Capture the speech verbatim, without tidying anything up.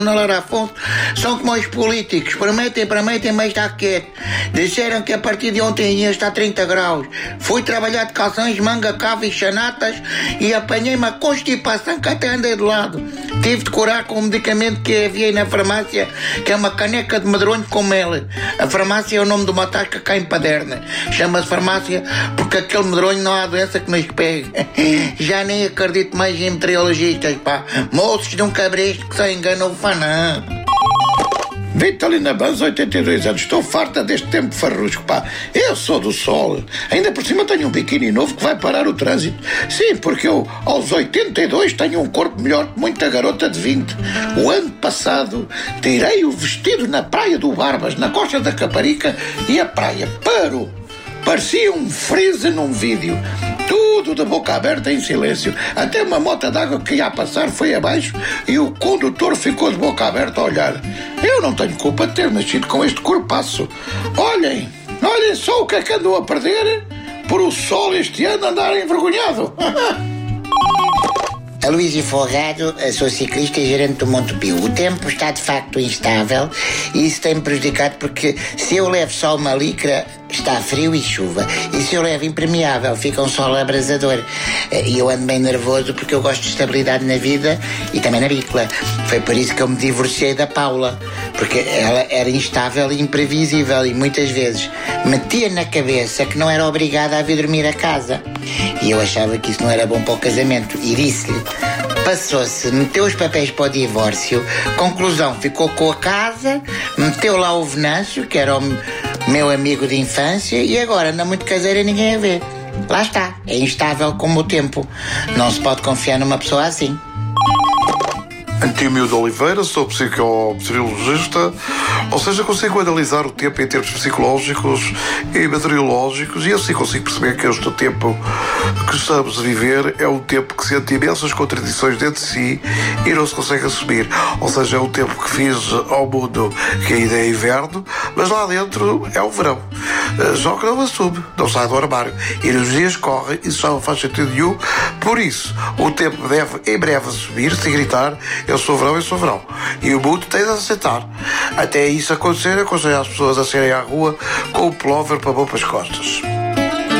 na Lara Afonso são como os políticos, prometem, prometem, mas está quieto. Disseram que a partir de ontem ia estar trinta graus. Fui trabalhar de calções, manga, cava e chanatas e apanhei uma constipação que até andei de lado. Tive de curar com um medicamento que havia aí na farmácia, que é uma caneca de medronho com mel. A farmácia é o nome de uma tasca cá em Paderna. Chama-se farmácia porque aquele medronho não há doença que nos pegue. Já nem acredito mais em meteorologistas, pá. Moços de um cabresto que só enganam o fanã. Vitalina Banz, oitenta e dois anos. Estou farta deste tempo farrusco, pá. Eu sou do sol. Ainda por cima tenho um biquíni novo que vai parar o trânsito. Sim, porque eu, aos oitenta e dois, tenho um corpo melhor que muita garota de vinte. O ano passado, tirei o vestido na praia do Barbas, na costa da Caparica, e a praia parou. Parecia um freeze num vídeo. Tudo de boca aberta em silêncio. Até uma mota d'água que ia passar foi abaixo e o condutor ficou de boca aberta a olhar. Eu não tenho culpa de ter nascido com este corpaço. Olhem, olhem só o que é que andou a perder por o sol este ano andar envergonhado. Aloísio Folgado, sou ciclista e gerente do Montepio. O tempo está de facto instável e isso tem-me prejudicado porque se eu levo só uma licra está frio e chuva, e se eu levo impermeável fica um sol abrasador. E eu ando bem nervoso porque eu gosto de estabilidade na vida e também na bicla. Foi por isso que eu me divorciei da Paula, porque ela era instável e imprevisível e muitas vezes metia na cabeça que não era obrigada a vir dormir a casa. E eu achava que isso não era bom para o casamento e disse-lhe. Passou-se, meteu os papéis para o divórcio, conclusão, ficou com a casa, meteu lá o Venâncio, que era o meu amigo de infância, e agora anda muito caseira e ninguém a vê. Lá está, é instável como o tempo. Não se pode confiar numa pessoa assim. Antímio de Oliveira, sou psicometeorologista, ou seja, consigo analisar o tempo em termos psicológicos e meteorológicos e assim consigo perceber que este tempo que estamos a viver é um tempo que sente imensas contradições dentro de si e não se consegue assumir. Ou seja, é um tempo que fiz ao mundo que ainda é inverno, mas lá dentro é o verão. Só que não assume, não sai do armário. E os dias correm e isso já não faz sentido nenhum. Por isso, o tempo deve em breve assumir-se e gritar: eu sou verão, eu sou verão. E o mundo tem de aceitar. Até isso acontecer, aconselho as pessoas a saírem à rua com o pullover para pôr para as costas.